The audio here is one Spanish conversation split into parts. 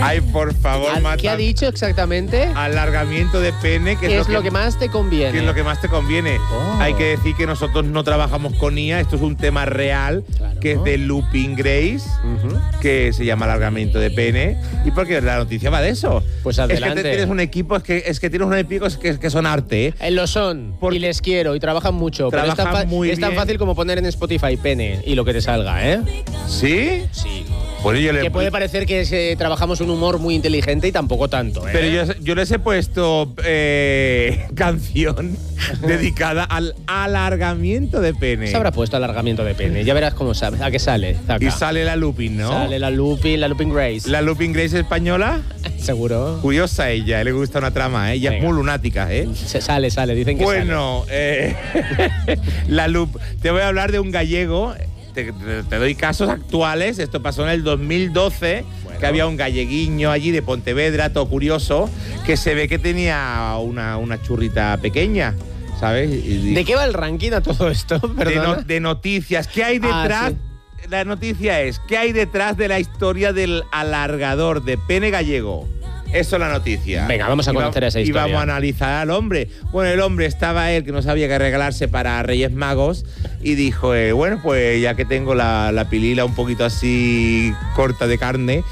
Ay, por favor, mata. ¿Qué ha dicho exactamente? Alargamiento de pene, ¿Qué es lo que más te conviene? ¿Qué es lo que más te conviene? Oh. Hay que decir que nosotros no trabajamos con IA, esto es un tema real, Claro. que es de Looping Grace, que se llama alargamiento de pene, y porque la noticia va de eso. Pues Es que adelante. tienes un equipo, es que tienes un equipo que son arte, ¿eh? Lo son, Porque y les quiero, y trabajan mucho. trabajan pero muy es tan bien. fácil como poner en Spotify pene y lo que te salga, ¿eh? ¿Sí? Sí. Pues yo Que puede parecer que trabajamos un humor muy inteligente y tampoco tanto, ¿eh? Pero yo les he puesto canción dedicada al alargamiento de pene. Se habrá puesto alargamiento de pene. Ya verás cómo sabe. ¿A qué sale? Zaca. Y sale la Looping, ¿no? Sale la Looping Grace. La Looping Grace española, Seguro. curiosa ella, le gusta una trama, ¿eh? Ella es Venga. muy lunática, ¿eh? Sale. Dicen que Bueno, la Loop. Te voy a hablar de un gallego. Te doy casos actuales. Esto pasó en el 2012, que había un galleguiño allí de Pontevedra, todo curioso, que se ve que tenía una churrita pequeña, ¿sabes? sale. ¿De qué va el ranking a todo esto? Perdona. De noticias. ¿Qué hay detrás? Sí. La noticia es, ¿qué hay detrás de la historia del alargador de pene gallego? Eso es la noticia. Venga, vamos a conocer esa historia. Y vamos a analizar al hombre. Bueno, el hombre estaba él, que no sabía qué regalarse para Reyes Magos, y dijo, bueno, pues ya que tengo la pilila un poquito así corta de carne,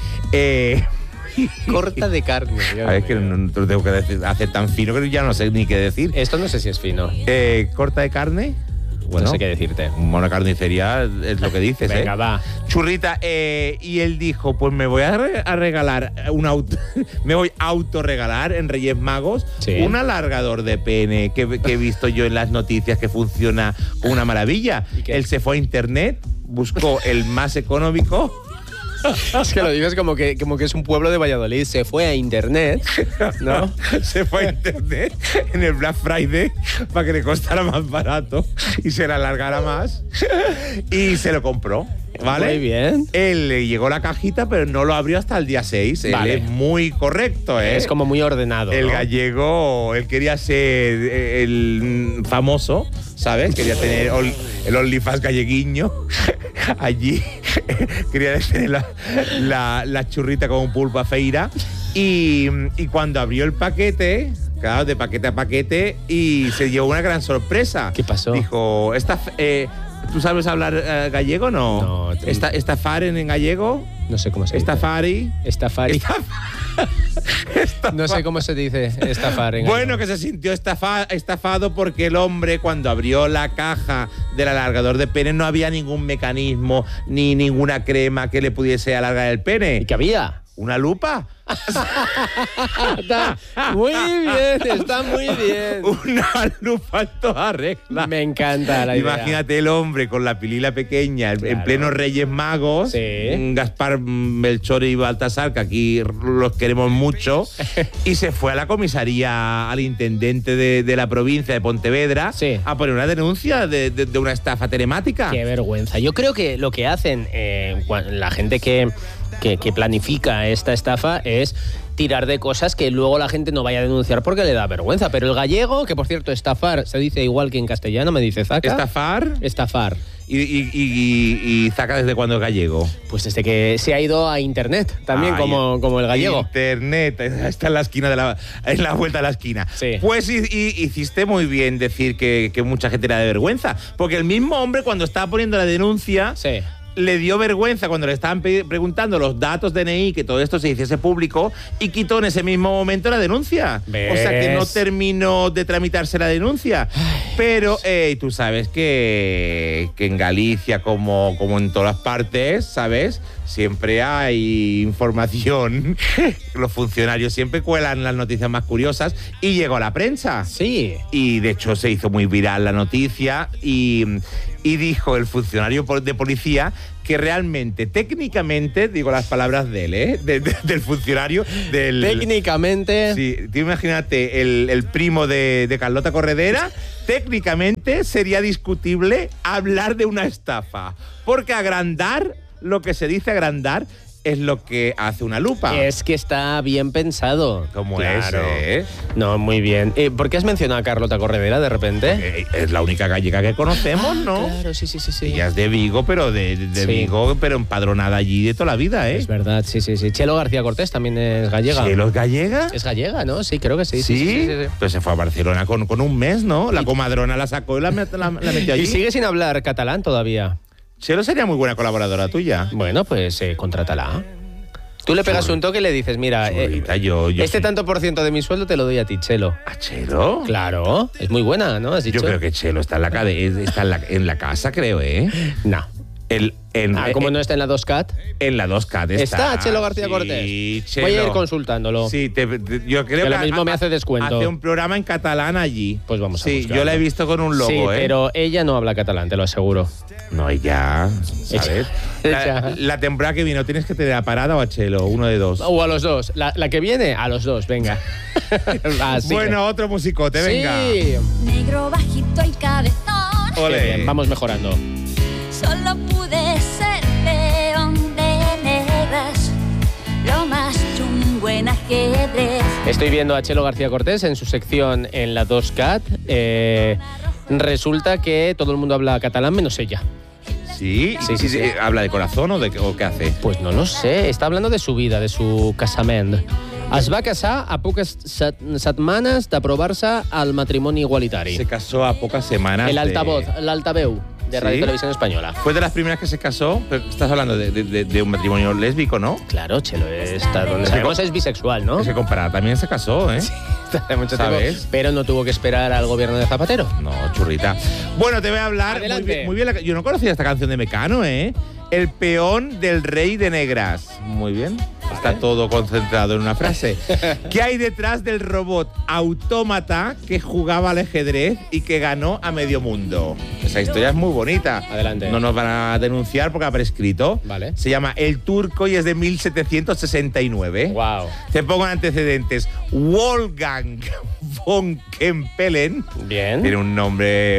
Corta de carne. a ver, es que no te lo tengo que hacer tan fino que ya no sé ni qué decir. Esto no sé si es fino. ¿Corta de carne? Bueno, no sé qué decirte. Una carnicería es lo que dices, Venga, ¿eh? va. Churrita, y él dijo, pues me voy a regalar me voy a autorregalar en Reyes Magos Sí. un alargador de pene que he visto yo en las noticias que funciona como una maravilla. ¿Y qué? Él se fue a internet, buscó el más económico. Es que lo dices como que es un pueblo de Valladolid. Se fue a internet, ¿no? Se fue a internet en el Black Friday para que le costara más barato y se le alargara más. Y se lo compró, ¿vale? Muy bien. Él le llegó la cajita, pero no lo abrió hasta el día 6. Vale. Él es muy correcto, ¿eh? Es como muy ordenado. El ¿no? gallego, él quería ser el famoso, ¿sabes? Quería tener el OnlyFans galleguiño allí. Quería tener la churrita con pulpa feira. Y cuando abrió el paquete, claro, de paquete a paquete, y se llevó una gran sorpresa. ¿Qué pasó? Dijo, ¿tú sabes hablar gallego? No. No. ¿Estafar en gallego? No sé cómo se dice. ¿Estafari? Estafari. No sé cómo se dice estafar en Bueno, gallego. que se sintió estafado porque el hombre, cuando abrió la caja del alargador de pene, no había ningún mecanismo ni ninguna crema que le pudiese alargar el ¿Y pene. qué había? ¿Una lupa? Está muy bien, está muy bien. Una lupa en toda regla. Me encanta la idea. Imagínate el hombre con la pilila pequeña en Claro. pleno Reyes Magos, Sí. Gaspar, Melchor y Baltasar, que aquí los queremos mucho, y se fue a la comisaría, al intendente de la provincia de Pontevedra, Sí. a poner una denuncia de una estafa telemática. Qué vergüenza. Yo creo que lo que hacen la gente que planifica esta estafa es tirar de cosas que luego la gente no vaya a denunciar porque le da vergüenza. Pero el gallego, que por cierto, estafar se dice igual que en castellano, me dice Zaca. ¿Estafar? Estafar. Y Zaca, ¿desde cuándo es gallego? Pues desde que se ha ido a internet, también Ay, como el gallego. Internet, está en la esquina en la vuelta de la esquina. Sí. Pues hiciste muy bien decir que mucha gente era de vergüenza, porque el mismo hombre, cuando estaba poniendo la denuncia, Sí. le dio vergüenza cuando le estaban preguntando los datos DNI, que todo esto se hiciese público, y quitó en ese mismo momento la denuncia. ¿Ves? O sea que no terminó de tramitarse la denuncia. Pero tú sabes que en Galicia, como en todas partes, ¿sabes? Siempre hay información. Los funcionarios siempre cuelan las noticias más curiosas, y llegó a la prensa. Sí. Y de hecho se hizo muy viral la noticia, y dijo el funcionario de policía que realmente, técnicamente, digo las palabras de él, del funcionario, Técnicamente. Sí, tú imagínate el primo de Carlota Corredera, técnicamente sería discutible hablar de una estafa, porque agrandar, lo que se dice agrandar, es lo que hace una lupa. Es que está bien pensado. Como claro. es, ¿eh? No, muy bien. ¿Por qué has mencionado a Carlota Corredera de repente? Es la única gallega que conocemos, ¿no? Claro, sí. Ella es de Vigo, pero de Sí. Vigo, pero empadronada allí de toda la vida, ¿eh? Es verdad, sí. Chelo García Cortés también es gallega. ¿Chelo es gallega? Es gallega, ¿no? Sí, creo que sí. ¿Sí? Pues se fue a Barcelona con un mes, ¿no? La comadrona la sacó y la metió allí. Y sigue sin hablar catalán todavía. Chelo sería muy buena colaboradora tuya. Bueno, pues contrátala. Tú le pegas un toque y le dices, mira, Churrita, yo este sí. tanto por ciento de mi sueldo te lo doy a ti, Chelo. ¿A Chelo? Claro, es muy buena, ¿no? ¿Has dicho? Yo creo que Chelo está en la casa, creo, ¿eh? No. ¿Cómo no está en la 2CAT? En la 2CAT está. ¿Está Chelo García Cortés? Sí, Chelo. Voy a ir consultándolo. Sí, yo creo Que que lo mismo me hace descuento. Hace un programa en catalán allí. Pues vamos a Sí, buscarlo. yo la he visto con un logo, Sí, ¿eh? pero ella no habla catalán, te lo aseguro. No, ella, ¿sabes? Ella. La temporada que vino, ¿tienes que tener a Parada o a Chelo? Uno de dos. O a los dos. La que viene, a los dos, venga. Así Bueno, otro musicote, venga. Sí. Negro bajito el cabezón. Qué Ole. bien, vamos mejorando. Solo pude ser peón de negras. Lo más chungo en ajedrez. Estoy viendo a Chelo García Cortés en su sección en la 2CAT. Resulta que todo el mundo habla catalán menos ella. Sí. ¿Habla de corazón o qué hace? Pues no lo sé, está hablando de su vida, de su casament. Es va casar a poques setmanes d'aprovar-se al matrimoni igualitari. Se casó a pocas semanas. El altavoz, l'altaveu de Radio ¿Sí? Televisión Española. Fue de las primeras que se casó, pero estás hablando de un matrimonio lésbico, ¿no? Claro, Chelo está donde sabemos es bisexual, ¿no? Es que comparar, también se casó, ¿eh? Hace mucho ¿Sabes? tiempo, pero no tuvo que esperar al gobierno de Zapatero. No, churrita. Bueno, te voy a hablar Adelante. muy bien. Yo no conocía esta canción de Mecano, ¿eh? El peón del rey de negras. Muy bien. Está todo concentrado en una frase. ¿Qué hay detrás del robot autómata que jugaba al ajedrez y que ganó a medio mundo? Esa historia es muy bonita. Adelante. No nos van a denunciar porque ha prescrito. Vale. Se llama El Turco y es de 1769. Wow. Te pongo en antecedentes. Wolfgang von Kempelen. Bien. Tiene un nombre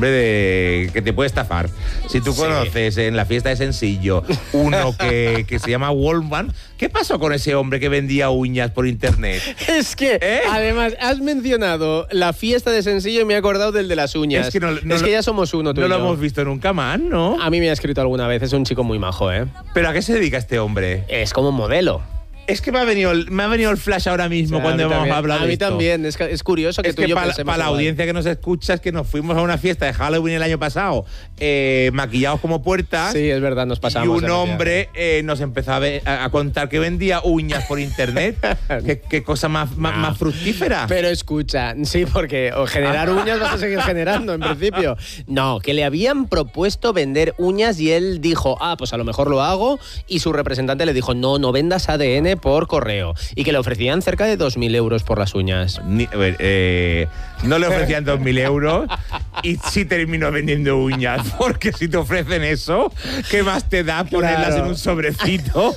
de que te puede estafar. Si tú Sí. conoces en la fiesta de Sencillo uno que se llama Wolfgang, ¿qué pasó con ese hombre que vendía uñas por internet? Es que, además, has mencionado la fiesta de Sencillo y me he acordado del de las uñas. Es que ya somos uno, tú No y lo yo. hemos visto nunca más, ¿no? A mí me ha escrito alguna vez, es un chico muy majo, ¿eh? ¿Pero a qué se dedica este hombre? Es como modelo. Es que me ha venido el flash ahora mismo cuando hemos hablado de A mí esto. también, es curioso que Es tú y que yo para pensemos la igual. audiencia que nos escucha es que nos fuimos a una fiesta de Halloween el año pasado, maquillados como puertas. Sí, es verdad, nos pasamos. Y un demasiado. hombre nos empezó a contar que vendía uñas por internet. ¿Qué cosa más fructífera? Pero escucha, sí, porque o generar uñas vas a seguir generando, en principio. No, que le habían propuesto vender uñas y él dijo, pues a lo mejor lo hago, y su representante le dijo, no vendas ADN por correo. Y que le ofrecían cerca de 2.000 euros por las uñas. No le ofrecían 2.000 euros y sí terminó vendiendo uñas. Porque si te ofrecen eso, ¿qué más te da ponerlas Claro. en un sobrecito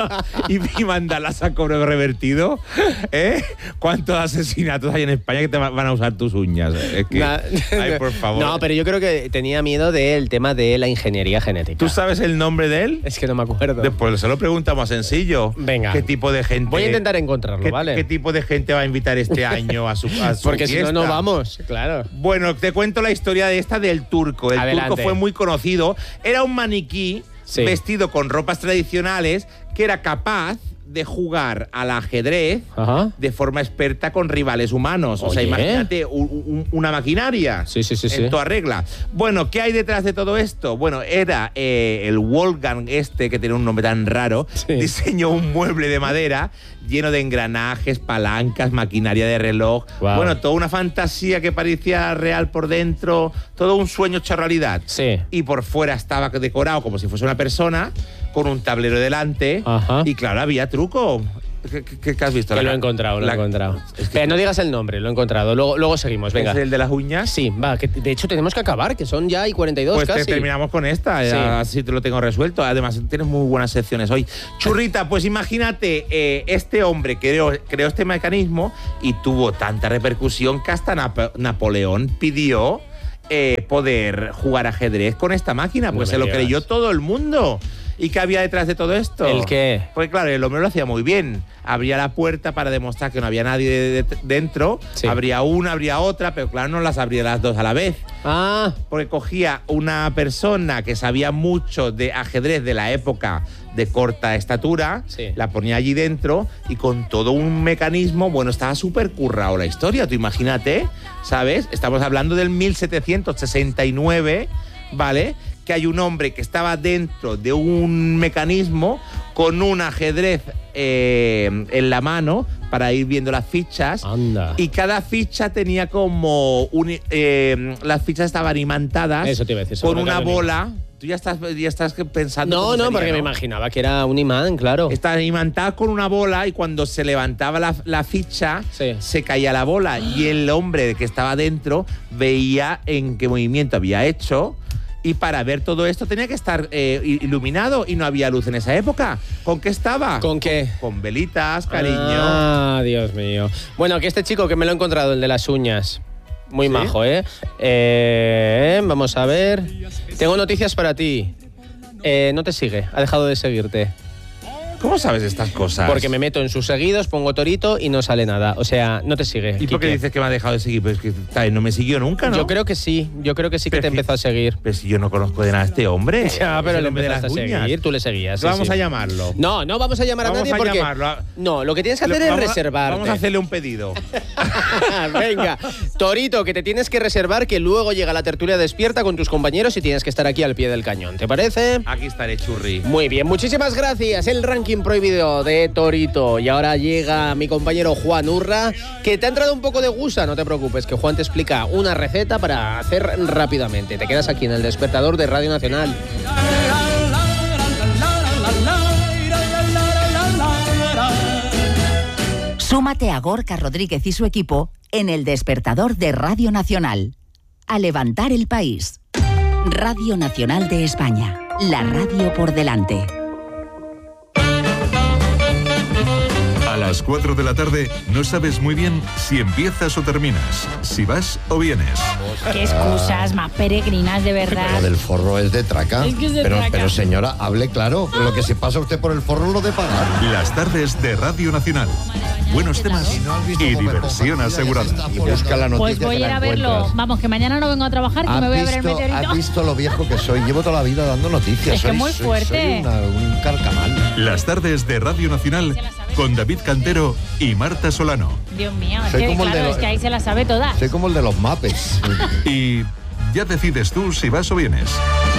y mandarlas a cobro revertido? ¿Cuántos asesinatos hay en España que te van a usar tus uñas? Es que, ay, por favor. No, pero yo creo que tenía miedo del tema de la ingeniería genética. ¿Tú sabes el nombre de él? Es que no me acuerdo. Después se lo preguntamos sencillo. Venga. ¿Qué tipo de gente? Voy a intentar encontrarlo, ¿vale? ¿Qué tipo de gente va a invitar este año a su Porque si fiesta? no vamos, claro. Bueno, te cuento la historia de esta del turco. El Adelante. turco fue muy conocido. Era un maniquí Sí. vestido con ropas tradicionales que era capaz de jugar al ajedrez Ajá. de forma experta con rivales humanos. O sea, Oye. imagínate una maquinaria Sí. en toda regla. Bueno, ¿qué hay detrás de todo esto? Bueno, era el Wolfgang que tiene un nombre tan raro, Sí. diseñó un mueble de madera lleno de engranajes, palancas, maquinaria de reloj. Wow. Bueno, toda una fantasía que parecía real por dentro, todo un sueño hecho realidad. Sí. Y por fuera estaba decorado como si fuese una persona, con un tablero delante. Ajá. Y claro, había truco. ¿Qué has visto? Que lo he encontrado, lo he encontrado. Es que Pero no digas el nombre, lo he encontrado. Luego seguimos, venga. ¿Es el de las uñas? Sí, va, que de hecho tenemos que acabar, que son ya y 42 Pues casi. terminamos con esta, Sí. así te lo tengo resuelto. Además, tienes muy buenas secciones hoy. Churrita, pues imagínate, este hombre creó este mecanismo y tuvo tanta repercusión que hasta Napoleón pidió poder jugar ajedrez con esta máquina, pues No se me lo digas. creyó todo el mundo. ¿Y qué había detrás de todo esto? ¿El qué? Pues claro, el hombre lo hacía muy bien. Abría la puerta para demostrar que no había nadie dentro. Sí. Abría una, abría otra, pero claro, no las abría las dos a la vez. Ah, Porque cogía una persona que sabía mucho de ajedrez de la época de corta estatura, Sí. la ponía allí dentro y con todo un mecanismo, bueno, estaba súper currado la historia, tú imagínate, ¿sabes? Estamos hablando del 1769, ¿vale? Que hay un hombre que estaba dentro de un mecanismo con un ajedrez en la mano para ir viendo las fichas. anda. Y cada ficha tenía como las fichas estaban imantadas Eso te iba a decir, con seguro que una era un bola. Tú ya estás pensando. No, cómo no, sería, porque me imaginaba que era un imán, claro. Está imantada con una bola y cuando se levantaba la ficha, Sí. se caía la bola. Y el hombre que estaba dentro veía en qué movimiento había hecho. Y para ver todo esto tenía que estar iluminado y no había luz en esa época. ¿Con qué estaba? ¿Con qué? Con velitas, cariño. Ah, Dios mío. Bueno, que este chico que me lo he encontrado, el de las uñas. Muy ¿Sí? majo, ¿eh? Vamos a ver. Tengo noticias para ti. No te sigue, ha dejado de seguirte. ¿Cómo sabes estas cosas? Porque me meto en sus seguidos, pongo Torito y no sale nada. O sea, no te sigue. ¿Y por qué Quique. dices que me ha dejado de seguir? Pues que no me siguió nunca, ¿no? Yo creo que sí que Pero te si- empezó a seguir. Pero si yo no conozco de nada a este hombre. Ya, pero Es el le hombre de empezaste a las uñas. seguir, tú le seguías. sí, Vamos sí. a llamarlo. No, no vamos a llamar a Vamos nadie a porque… llamarlo. No, lo que tienes que hacer es Vamos a- reservarte. Vamos a hacerle un pedido. Venga, Torito, que te tienes que reservar, que luego llega la tertulia despierta con tus compañeros y tienes que estar aquí al pie del cañón. ¿Te parece? Aquí estaré, churri. Muy bien, muchísimas gracias. El ranking prohibido de Torito. Y ahora llega mi compañero Juan Urra, que te ha entrado un poco de gusa. No te preocupes, que Juan te explica una receta para hacer rápidamente. Te quedas aquí en el despertador de Radio Nacional. Súmate a Gorka Rodríguez y su equipo en el despertador de Radio Nacional. A levantar el país. Radio Nacional de España. La radio por delante. A las 4 de la tarde no sabes muy bien si empiezas o terminas, si vas o vienes. Qué excusas más peregrinas, de verdad. Lo del forro es de traca. Es que es de pero, traca. pero señora, hable claro. Lo que se pasa usted por el forro es lo de pagar. Las tardes de Radio Nacional. Buenos temas y diversión asegurada. Y busca la noticia. Pues voy que a ir la a verlo. encuentras. Vamos, que mañana no vengo a trabajar, que me voy a ver el ¿Has meteorito. visto lo viejo que soy? Llevo toda la vida dando noticias. Es que muy fuerte. Soy un carcamal. Las tardes de Radio Nacional con David Cantero y Marta Solano. Dios mío, es Soy que, como el de claro, los- es que ahí se la sabe toda. Soy como el de los mapes. Y ya decides tú si vas o vienes.